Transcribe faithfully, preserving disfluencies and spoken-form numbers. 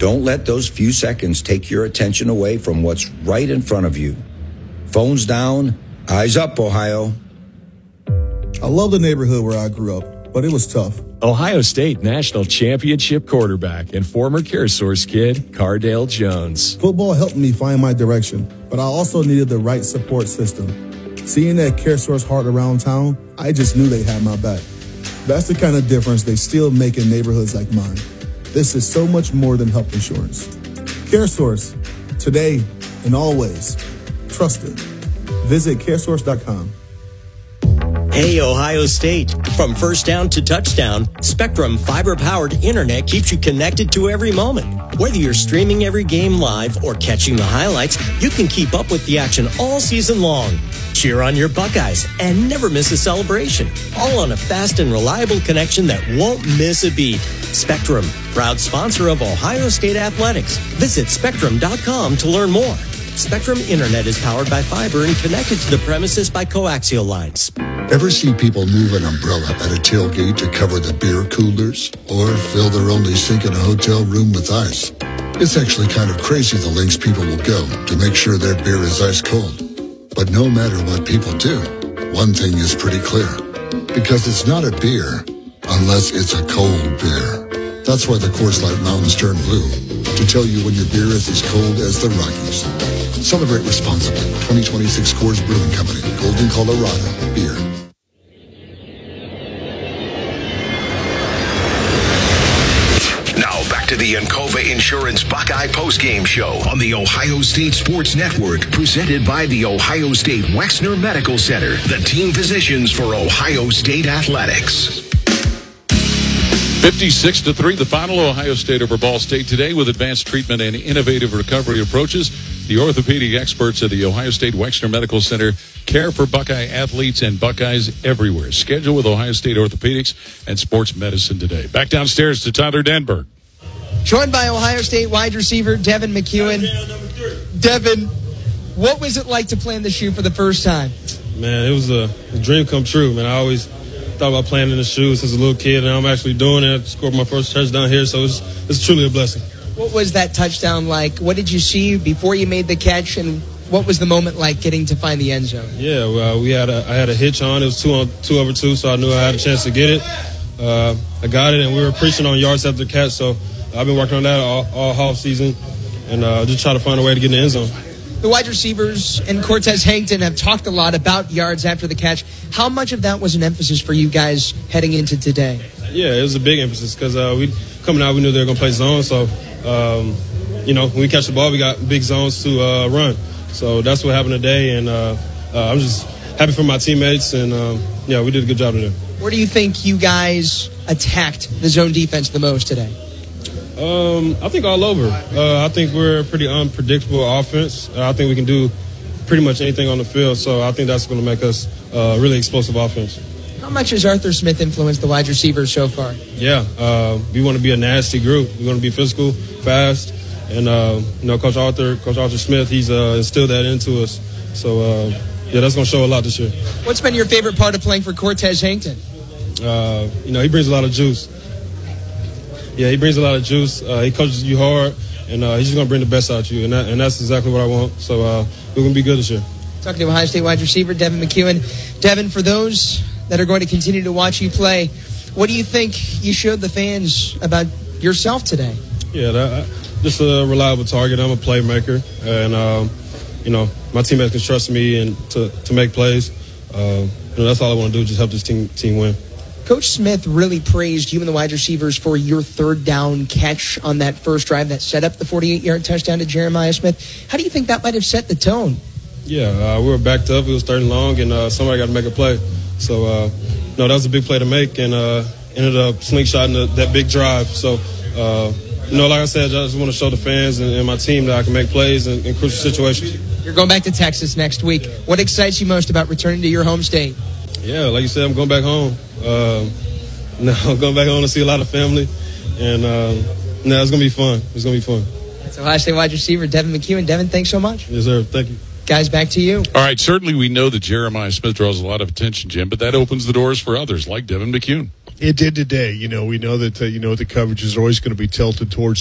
Don't let those few seconds take your attention away from what's right in front of you. Phones down, eyes up, Ohio. I love the neighborhood where I grew up, but it was tough. Ohio State National Championship quarterback and former CareSource kid, Cardale Jones. Football helped me find my direction, but I also needed the right support system. Seeing that CareSource heart around town, I just knew they had my back. That's the kind of difference they still make in neighborhoods like mine. This is so much more than health insurance. CareSource, today and always. Trusted. Visit caresource dot com. Hey, Ohio State. From first down to touchdown, Spectrum fiber-powered internet keeps you connected to every moment. Whether you're streaming every game live or catching the highlights, you can keep up with the action all season long. Cheer on your Buckeyes and never miss a celebration. All on a fast and reliable connection that won't miss a beat. Spectrum, proud sponsor of Ohio State Athletics. Visit spectrum dot com to learn more. Spectrum Internet is powered by fiber and connected to the premises by coaxial lines. Ever see people move an umbrella at a tailgate to cover the beer coolers? Or fill their only sink in a hotel room with ice? It's actually kind of crazy the lengths people will go to make sure their beer is ice cold. But no matter what people do, one thing is pretty clear. Because it's not a beer unless it's a cold beer. That's why the Coors Light Mountains turn blue. To tell you when your beer is as cold as the Rockies. Celebrate responsibly. twenty twenty-six Coors Brewing Company. Golden, Colorado. Beer. Now back to the Encova Insurance Buckeye postgame show on the Ohio State Sports Network, presented by the Ohio State Wexner Medical Center, the team physicians for Ohio State Athletics. fifty-six to three, the final. Ohio State over Ball State today with advanced treatment and innovative recovery approaches. The orthopedic experts at the Ohio State Wexner Medical Center care for Buckeye athletes and Buckeyes everywhere. Schedule with Ohio State Orthopedics and Sports Medicine today. Back downstairs to Tyler Denberg. Joined by Ohio State wide receiver Devin McEwen. Devin, what was it like to play in the shoe for the first time? Man, it was a, a dream come true, man. I always thought about playing in the shoes since a little kid, and I'm actually doing it. I scored my first touchdown here, so it's, it's truly a blessing. What was that touchdown like? What did you see before you made the catch, and what was the moment like getting to find the end zone? Yeah, well, we had a, I had a hitch on. It was two on two over two, so I knew I had a chance to get it. Uh, I got it, and we were preaching on yards after the catch, so I've been working on that all, all off season, and uh, just try to find a way to get in the end zone. The wide receivers and Cortez Hankton have talked a lot about yards after the catch. How much of that was an emphasis for you guys heading into today? Yeah, it was a big emphasis because uh, we coming out, we knew they were going to play zone. So, um, you know, when we catch the ball, we got big zones to uh, run. So that's what happened today, and uh, uh, I'm just happy for my teammates, and, um, yeah, we did a good job today. Where do you think you guys attacked the zone defense the most today? Um, I think all over. Uh, I think we're a pretty unpredictable offense. Uh, I think we can do pretty much anything on the field, so I think that's going to make us a uh, really explosive offense. How much has Arthur Smith influenced the wide receivers so far? Yeah, uh, we want to be a nasty group. We want to be physical, fast, and uh, you know, Coach Arthur, Coach Arthur Smith, he's uh, instilled that into us. So uh, yeah, that's going to show a lot this year. What's been your favorite part of playing for Cortez Hankton? Uh, you know, he brings a lot of juice. Yeah, he brings a lot of juice. Uh, he coaches you hard, and uh, he's just going to bring the best out of you, and, that, and that's exactly what I want. So uh, we're going to be good this year. Talking to Ohio State wide receiver Devin McEwen. Devin, for those that are going to continue to watch you play, what do you think you showed the fans about yourself today? Yeah, that, just a reliable target. I'm a playmaker, and um, you know, my teammates can trust me and to, to make plays. Uh, you know, that's all I want to do, just help this team team win. Coach Smith really praised you and the wide receivers for your third down catch on that first drive that set up the forty-eight-yard touchdown to Jeremiah Smith. How do you think that might have set the tone? Yeah, uh, we were backed up. It was third and long, and uh, somebody got to make a play. So, uh, no, that was a big play to make, and uh, ended up slingshotting the, that big drive. So, uh, you know, like I said, I just want to show the fans and, and my team that I can make plays in, in crucial situations. You're going back to Texas next week. What excites you most about returning to your home state? Yeah, like you said, I'm going back home. Uh, no, I'm going back home to see a lot of family, and uh, no, it's going to be fun. It's going to be fun. That's Ohio State wide receiver Devin McEwen. Devin, thanks so much. Yes, sir. Thank you. Guys, back to you. All right, certainly we know that Jeremiah Smith draws a lot of attention, Jim, but that opens the doors for others like Devin McEwen. It did today. You know, we know that, uh, you know, the coverage is always going to be tilted towards